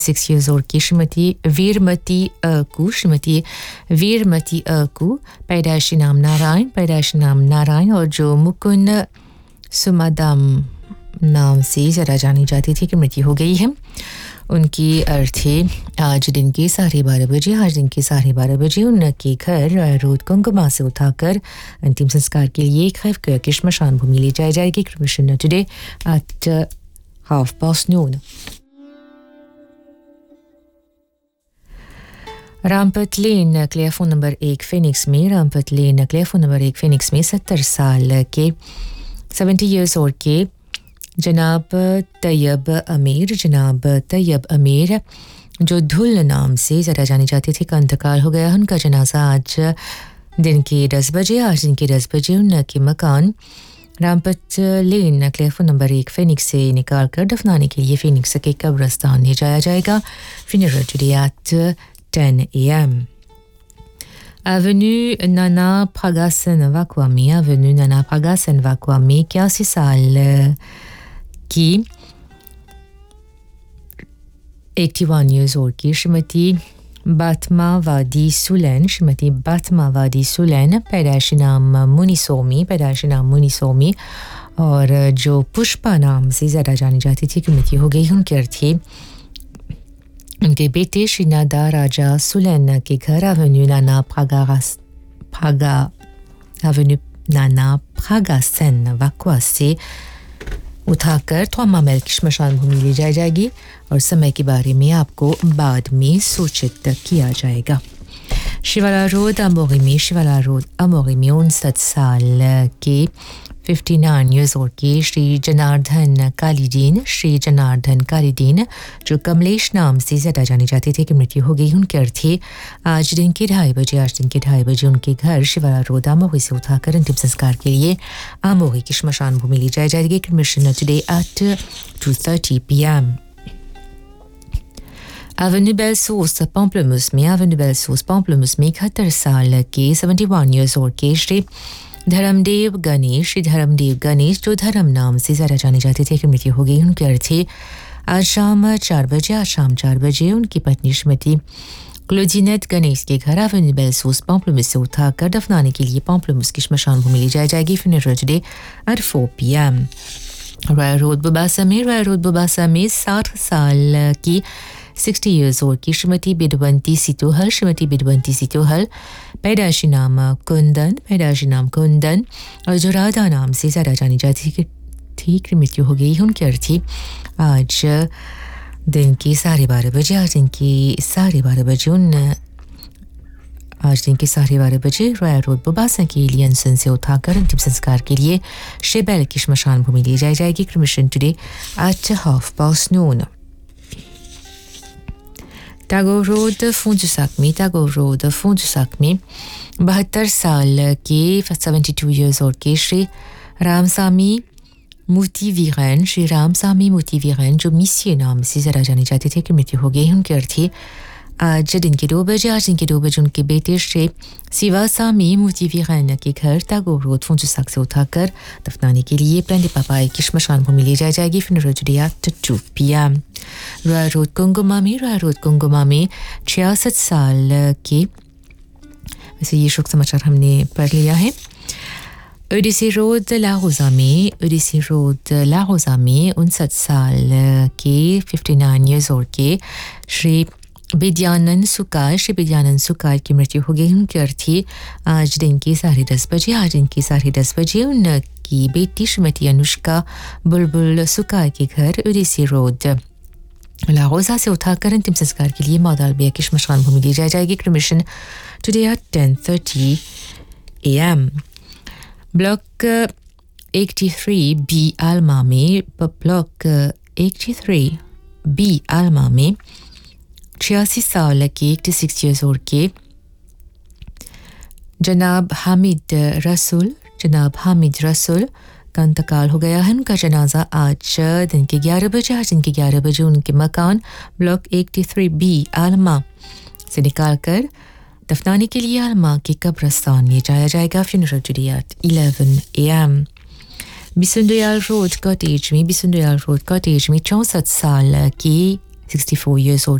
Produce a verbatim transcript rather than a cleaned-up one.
six years old की श्रीमती वीरमती अकू श्रीमती वीरमती अकू पैदाइशी नाम नारायण पैदाइशी नाम नारायण और जो मुकुंद सुमादाम नाम से ज़रा जानी जाती थी कि मृत्यु हो गई है। उनकी अर्थी आज दिन के साढ़े बारह बजे आज दिन के साढ़े बारह बजे उनके घर रोड कुंकुमा से उठाकर अंतिम संस्कार के लिए खैफ की श्मशान भूमि ले जाई जाएगी। Cremation today at half past noon. Rampat lane clear phone number एक फिनिक्स में रामपत लेन क्लियर फोन नंबर एक फिनिक्स में सत्तर साल के सेवेंटी ईयर्स ओल्ड के जनाब तैयब अमीर जनाब तैयब अमीर जो धुल नाम से ज़रा जानी जाती थी का इंतकाल हो गया। उनका जनाजा आज दिन के दस बजे आज दिन के दस बजे उनके मकान रामपत लेन क्लियर फोन नंबर एक फिनिक्स से निकाल कर दफनाने के लिए फिनिक्स के कब्रस्तान ले जाया जाएगा। Funeral today at ten a m Avenue Nana Pragasen Vakwami Avenue Nana Pragasen Vakwami इक्यासी साल की eighty-one years old की श्रीमती बातमा वादी सुलैन श्रीमती बातमा वादी सुलैन पैदाइशी नाम मुनिसोमी पैदाइशी नाम मुनिसोमी और जो पुष्पा नाम से ज़्यादा जानी जाती थी कि मृत्यु हो गई। उनके अर्थी उनके बेटे श्रीनादा राजा सुलैन के घर एवेन्यू नाना प्रागास प्रागा एवेन्यू नाना प्रागासन वाकवा से उठाकर थोमा मेल की श्मशान भूमि ले जाई जाएगी और समय के बारे में आपको बाद में सूचित किया जाएगा। शिवाला रोड अमोरी में शिवाला रोड अमोरी में उनसठ साल के fifty-nine years old के श्री जनार्दन कालीदीन श्री जनार्दन कालीदीन जो कमलेश नाम से ज़्यादा जाने जाते थे कि मृत्यु हो गई। उनके अर्थी आज दिन के ढाई बजे आज दिन के ढाई बजे उनके घर शिवाला रोड आमोरी से उठाकर अंतिम संस्कार के लिए आमोरी की श्मशान भूमि ले जाई जाएगी। Cremation today at two thirty p m Avenue Bellesource Pamplemousse में Avenue Bellesource Pamplemousse में इकहत्तर साल के seventy-one years old के श्री धर्मदेव गणेश श्री धर्मदेव गणेश जो धर्म नाम से ज़्यादा जाने जाते थे कि मृत्यु हो गई। उनके अर्थी आज शाम चार बजे आज शाम चार बजे उनकी पत्नी श्रीमती क्लोजिनेट गणेश के घर एवेन्यू बेलसोस पाम्पलमूस से उठाकर दफनाने के लिए पाम्पलमूस की श्मशान भूमि ले जाई जाएगी। Funeral today at four p m royal road बुबासा में रॉयल रोड बुबासा में साठ साल की sixty years old की श्रीमती बिदवंती सितोहल श्रीमती बिदवंती सितोहल पैदाइशी नाम कुंदन पैदाइशी नाम कुंदन और जो राधा नाम से ज़्यादा जानी जाती थी कि मृत्यु हो गई। उनकी अर्थी आज दिन की साढ़े बारह बजे आज दिन की साढ़े बारह बजे उन आज दिन के साढ़े बारह बजे रॉयल रोड बुबासा के एलियनसन से उठाकर अंतिम संस्कार के लिए शेबेल की श्मशान भूमि ले जाई जाएगी। Cremation today at half past noon. Tagore road फूंजुसाक में टागोर रोड फूंजुसाक में बहत्तर साल के seventy-two years old के श्री रामसामी मूर्ति वीरन श्री रामसामी मूर्ति वीरन जो मिसिए नाम से ज़रा जाने जाते थे कि मृत्यु हो गई। उनके अर्थी आज दिन के दो बजे आज दिन के दो बजे उनके बेटे श्री शिवासामी मूर्ति वीरन के घर टागोर रोड फूंजुसाक से उठाकर दफनाने के लिए प्लान पापाई की श्मशान भूमि ले जाई जाएगी। Funeral today at two p m royal road कुंगुमा में रॉयल रोड कुंगुमा में छियासठ साल के वैसे ये शोक समाचार हमने पढ़ लिया है। ओडिसी रोड लाहौजा में ओडिसी रोड लाहौजा में उनसठ साल के fifty-nine years old के श्री विद्यानंद सुकाल श्री विद्यानंद सुकाल की मृत्यु हो गई। उनके अर्थी आज दिन के साढ़े दस बजे आज दिन के साढ़े दस बजे उनकी बेटी श्रीमती अनुष्का बुलबुल सुकाल के घर ओडिसी रोड लाहौजा से उठाकर अंतिम संस्कार के लिए मौदालबिया की श्मशान भूमि ली जाई जाएगी। Cremation today at ten thirty a m block eighty-three B आलमा में ब्लॉक eighty-three B आलमा में छियासी साल के eighty-six years old के जनाब हामिद रसूल जनाब हामिद रसूल का इंतकाल हो गया है। उनका जनाजा आज दिन के ग्यारह बजे आज दिन के ग्यारह बजे उनके मकान ब्लॉक eighty-three B आलमा से निकालकर दफनाने के लिए आलमा के कब्रस्तान ले जाया जाएगा। Funeral today at eleven a m Bissoondoyal road cottage में बिसुंदयाल रोड कॉटेज में चौंसठ साल की sixty-four years old